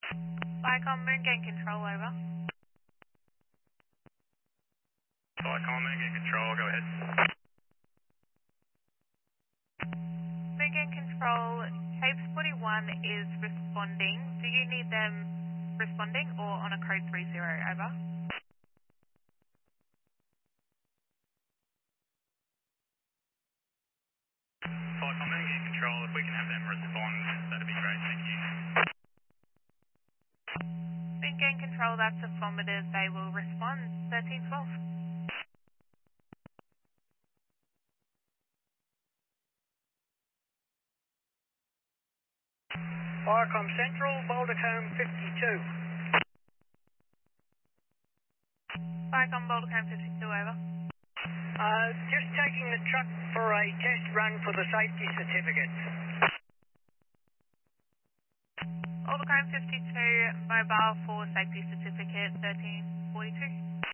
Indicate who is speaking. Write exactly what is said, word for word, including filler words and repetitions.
Speaker 1: Vicom Moon Gain Control, over.
Speaker 2: Vicom Moon Gain Control, go ahead.
Speaker 1: Moon Gain Control, Capes forty-one is responding. Do you need them responding or on a code three zero, over?
Speaker 2: Vicom Moon Gain Control, if we can have them respond, that'd be great, thank you.
Speaker 1: Moon Gain Control, that's affirmative. They will respond thirteen twelve.
Speaker 3: Vicom Central, Bouldercombe fifty-two.
Speaker 1: Vicom Bouldercombe fifty-two, over.
Speaker 3: Uh, just taking the truck for a test run for the safety certificates.
Speaker 1: Bouldercombe fifty-two, mobile for safety certificate thirteen forty-two.